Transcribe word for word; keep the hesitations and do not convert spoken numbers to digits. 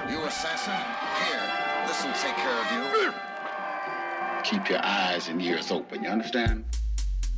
You assassin? Here, this'll take care of you. Keep your eyes and ears open, you understand?